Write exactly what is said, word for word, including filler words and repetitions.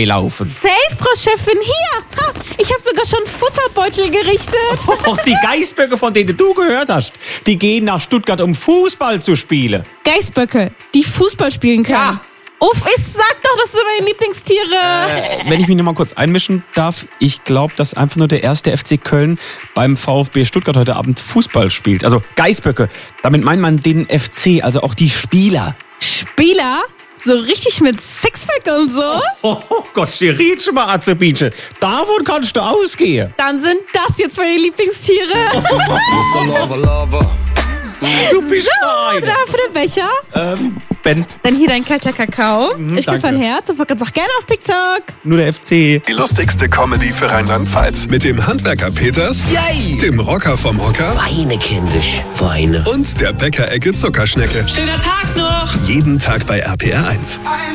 laufen. Safe, Frau Chefin, hier. Ha, ich habe sogar schon Futterbeutel gerichtet. Och, die Geißböcke, von denen du gehört hast, die gehen nach Stuttgart, um Fußball zu spielen. Geißböcke, die Fußball spielen können. Ja. Uff, ich sag doch, das sind meine Lieblingstiere. Äh, wenn ich mich noch mal kurz einmischen darf, ich glaube, dass einfach nur der erste F C Köln beim VfB Stuttgart heute Abend Fußball spielt. Also Geißböcke, damit meint man den F C, also auch die Spieler. Spieler? So richtig mit Sixpack und so? Oh, oh Gott, Schiritsch mal Azebietsche. Davon kannst du ausgehen. Dann sind das jetzt meine Lieblingstiere. Du bist So, eine. da für den Becher. Ähm, Ben, Dann hier dein kalter Kakao. Mhm, ich küsse danke. dein Herz und folge uns auch gerne auf TikTok. nur der F C. Die lustigste Comedy für Rheinland-Pfalz. Mit dem Handwerker Peters, Yay! dem Rocker vom Hocker Weine, kindisch, Weine. und der Bäckerecke Zuckerschnecke. Schöner Tag noch! Jeden Tag bei R P R eins.